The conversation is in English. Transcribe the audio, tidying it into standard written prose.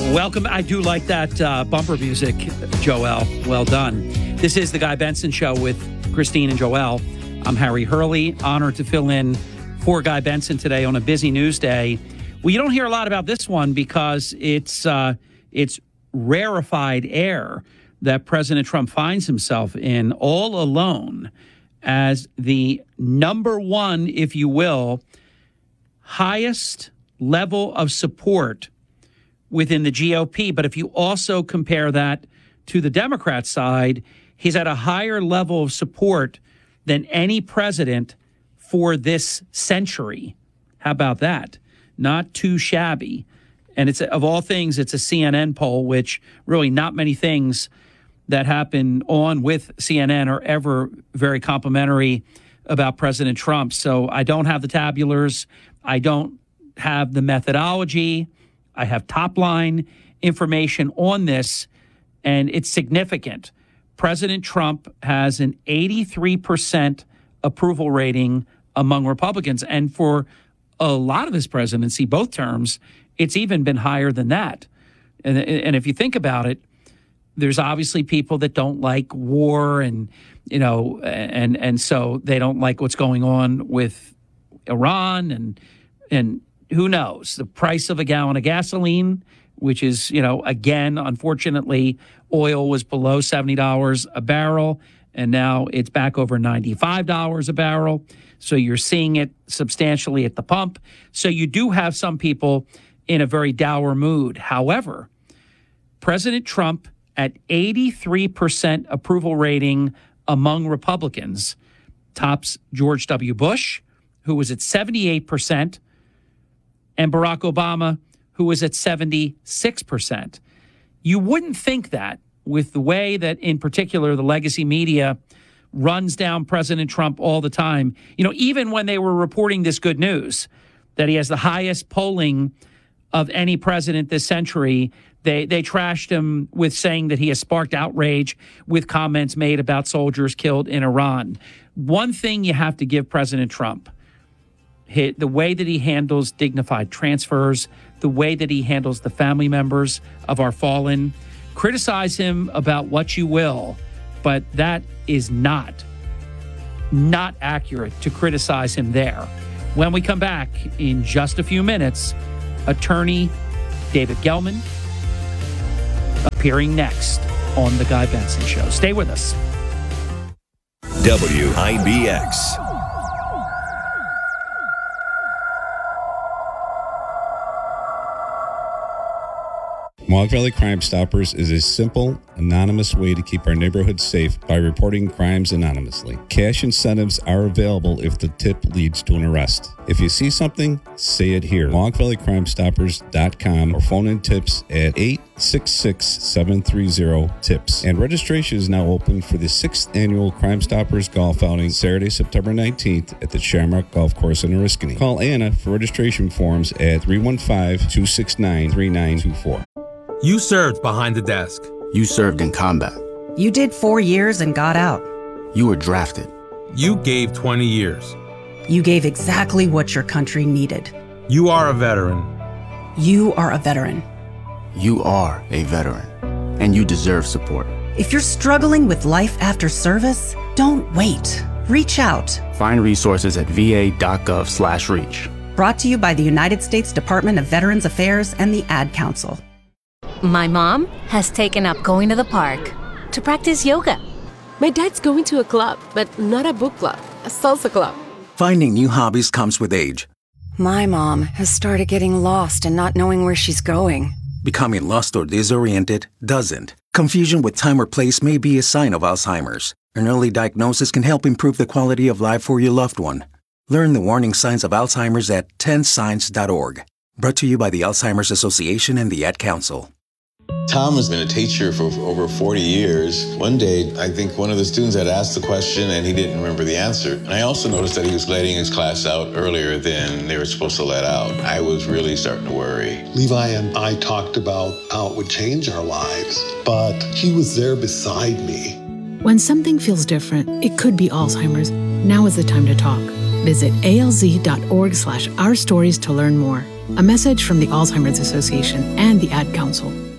Welcome. I do like that bumper music, Joel. Well done. This is the Guy Benson Show with Christine and Joel. I'm Harry Hurley, honored to fill in for Guy Benson today on a busy news day. Well, you don't hear a lot about this one because it's rarefied air that President Trump finds himself in all alone as the number one, if you will, highest level of support within the GOP. But if you also compare that to the Democrat side, he's at a higher level of support than any president for this century. How about that? Not too shabby. And it's, of all things, it's a CNN poll, which really not many things that happen on with CNN are ever very complimentary about President Trump. So I don't have the tabulars. I don't have the methodology. I have top-line information on this, and it's significant. President Trump has an 83% approval rating among Republicans, and for a lot of his presidency, both terms, it's even been higher than that. And if you think about it, there's obviously people that don't like war, and and so they don't like what's going on with Iran, and who knows? The price of a gallon of gasoline, which is, again, unfortunately, oil was below $70 a barrel, and now it's back over $95 a barrel. So you're seeing it substantially at the pump. So you do have some people in a very dour mood. However, President Trump at 83% approval rating among Republicans tops George W. Bush, who was at 78%, and Barack Obama, who was at 76%. You wouldn't think that with the way that, in particular, the legacy media runs down President Trump all the time. Even when they were reporting this good news, that he has the highest polling of any president this century, they trashed him with saying that he has sparked outrage with comments made about soldiers killed in Iran. One thing you have to give President Trump, the way that he handles dignified transfers, the way that he handles the family members of our fallen. Criticize him about what you will, but that is not accurate to criticize him there. When we come back in just a few minutes, attorney David Gelman appearing next on The Guy Benson Show. Stay with us. WIBX. Mohawk Valley Crime Stoppers is a simple, anonymous way to keep our neighborhoods safe by reporting crimes anonymously. Cash incentives are available if the tip leads to an arrest. If you see something, say it here. MohawkValleyCrimeStoppers.com or phone in tips at 866-730-TIPS. And registration is now open for the 6th annual Crime Stoppers Golf Outing, Saturday, September 19th at the Shamrock Golf Course in Oriskany. Call Anna for registration forms at 315-269-3924. You served behind the desk. You served in combat. You did 4 years and got out. You were drafted. You gave 20 years. You gave exactly what your country needed. You are a veteran. You are a veteran. You are a veteran. And you deserve support. If you're struggling with life after service, don't wait. Reach out. Find resources at va.gov/reach. Brought to you by the United States Department of Veterans Affairs and the Ad Council. My mom has taken up going to the park to practice yoga. My dad's going to a club, but not a book club, a salsa club. Finding new hobbies comes with age. My mom has started getting lost and not knowing where she's going. Becoming lost or disoriented doesn't. Confusion with time or place may be a sign of Alzheimer's. An early diagnosis can help improve the quality of life for your loved one. Learn the warning signs of Alzheimer's at 10signs.org. Brought to you by the Alzheimer's Association and the Ad Council. Tom has been a teacher for over 40 years. One day, I think one of the students had asked the question and he didn't remember the answer. And I also noticed that he was letting his class out earlier than they were supposed to let out. I was really starting to worry. Levi and I talked about how it would change our lives, but he was there beside me. When something feels different, it could be Alzheimer's. Now is the time to talk. Visit alz.org/ourstories to learn more. A message from the Alzheimer's Association and the Ad Council.